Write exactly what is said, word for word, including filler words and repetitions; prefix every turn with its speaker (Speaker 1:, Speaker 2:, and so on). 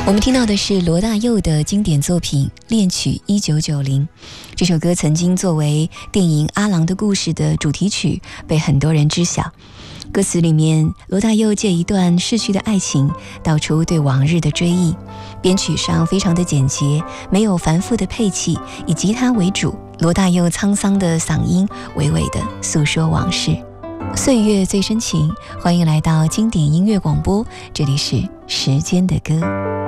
Speaker 1: 我们听到的是罗大佑的经典作品《恋曲一九九零》。这首歌曾经作为电影《阿郎的故事》的主题曲被很多人知晓。歌词里面，罗大佑借一段逝去的爱情道出对往日的追忆，编曲上非常的简洁，没有繁复的配器，以吉他为主，罗大佑沧桑的嗓音娓娓地诉说往事。岁月最深情，欢迎来到经典音乐广播，这里是时间的歌。